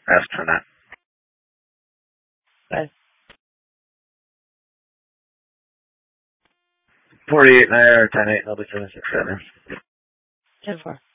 Astronaut. Bye. 48 9 or 10 8. Nobody 7 6 7. 10-4.